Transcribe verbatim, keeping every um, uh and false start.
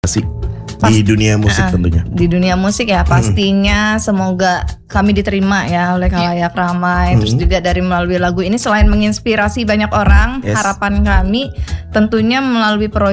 di dunia musik uh, tentunya. Di dunia musik ya pastinya hmm. semoga kami diterima ya oleh khalayak ramai. Hmm. Terus juga dari melalui lagu ini selain menginspirasi banyak orang, yes. harapan kami tentunya melalui proyek